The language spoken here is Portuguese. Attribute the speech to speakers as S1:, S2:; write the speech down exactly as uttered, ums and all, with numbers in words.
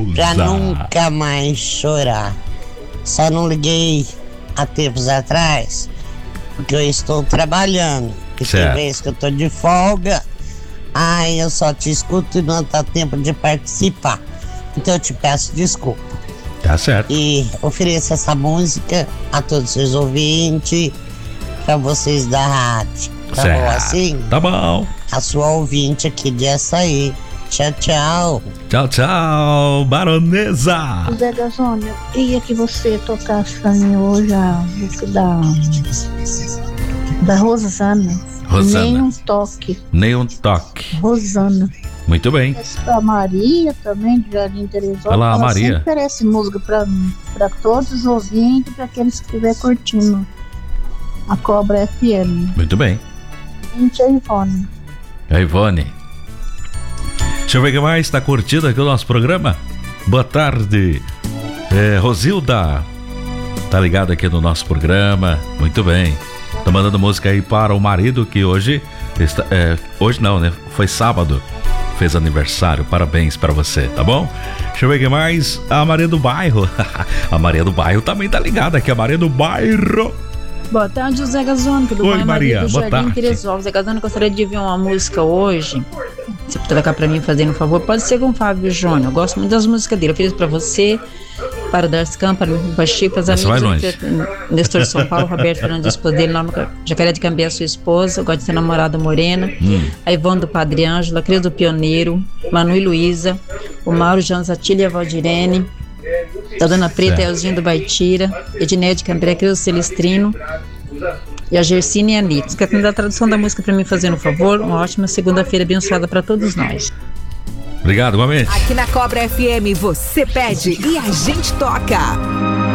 S1: pra nunca mais chorar. Só não liguei há tempos atrás, porque eu estou trabalhando. E
S2: certo.
S1: Tem vez que eu tô de folga, aí eu só te escuto e não dá tempo de participar. Então eu te peço desculpa.
S2: Tá certo.
S1: E ofereço essa música a todos os seus ouvintes, pra vocês da rádio. Tá
S2: certo.
S1: bom assim?
S2: Tá bom.
S1: A sua ouvinte aqui de Açaí. Tchau, tchau.
S2: Tchau, tchau, baronesa.
S3: Zé Gasônio, eu queria que você tocasse pra mim hoje a música da, da Rosana.
S2: Rosana.
S3: Nem um toque.
S2: Nem um toque.
S3: Rosana.
S2: Muito bem.
S3: A Maria também, de Jardim Teresópolis.
S2: Olha lá, a
S3: ela
S2: Maria.
S3: sempre oferece música pra mim, pra todos os ouvintes, pra aqueles que estiver curtindo a Cobra F M.
S2: Muito bem.
S3: Gente, é Ivone.
S2: É Ivone. Deixa eu ver quem mais está curtindo aqui o nosso programa. Boa tarde, é, Rosilda. Tá ligado aqui no nosso programa. Muito bem. Tô mandando música aí para o marido que hoje está, é, hoje não, né? Foi sábado. Fez aniversário. Parabéns para você, tá bom? Deixa eu ver quem mais. A Maria do Bairro. A Maria do Bairro também tá ligada aqui. A Maria do Bairro.
S4: Boa tarde, José Gasônio. Tudo
S2: Oi,
S4: bem?
S2: Maria.
S4: Do
S2: Boa
S4: Jardim
S2: tarde.
S4: Teresópolis. José Gasônio, gostaria de ouvir uma música hoje. Se você tocar pra mim, fazendo um favor, pode ser com o Fábio Júnior. Eu gosto muito das músicas dele. Eu fiz pra você, para o Darcy Campos, para o Pacheco, para os
S2: Essa vai
S4: amigos.
S2: longe.
S4: do Nestor São Paulo, Roberto Fernandes, esposa dele, lá no Jacaré de Cambié, sua esposa. Eu gosto de ser namorada morena.
S2: Hum.
S4: A Ivone do Padre Ângelo, a Cris do Pioneiro, Manu e Luísa, o Mauro Jansatilha e a Valdirene. Da Dona Preta,
S2: Certo.
S4: Elzinho do Baitira, Edneia de Cambré, Cris do Celestrino. E a Gersine e a Anitta. Quer me dar a tradução da música para mim, fazendo um favor? Uma ótima segunda-feira abençoada para todos nós.
S2: Obrigado, igualmente.
S5: Aqui na Cobra F M você pede e a gente toca.